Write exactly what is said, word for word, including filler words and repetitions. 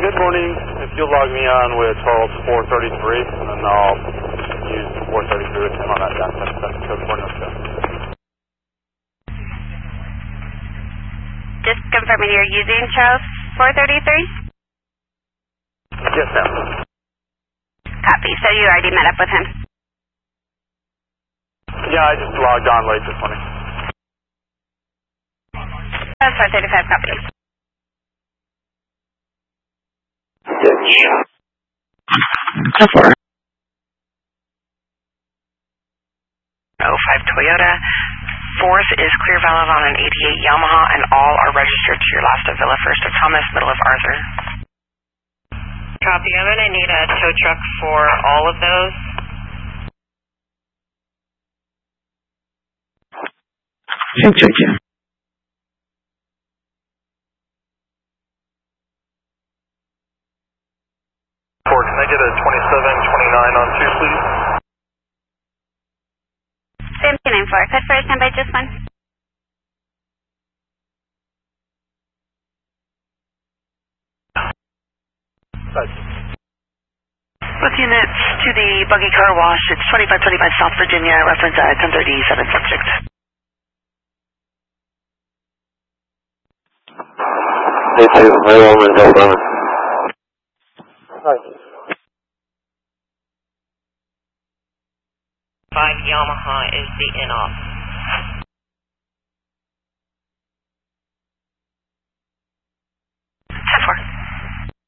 Good morning. If you'll log me on with Charles four thirty-three, and then I'll use four thirty-three with him on that down. That's, that's code four no seven. Just confirming you're using Charles four thirty-three? Yes, ma'am. Copy. So you already met up with him? Yeah, I just logged on late this morning. That's four thirty-five, copy. Ditch. So far. oh five Toyota. Fourth is clear valid on an eighty-eight Yamaha, and all are registered to your last of Villa, first of Thomas, middle of Arthur. Copy. I'm going to need a tow truck for all of those. Thank you. Four, can I get a twenty-seven twenty-nine on two, please? Same two nine four. Cut first, stand by just one. Both units to the Buggy Car Wash. It's twenty-five twenty-five South Virginia, reference at ten thirty-seven subject. Hey, two. My woman's hold on. Five Yamaha is the in-off.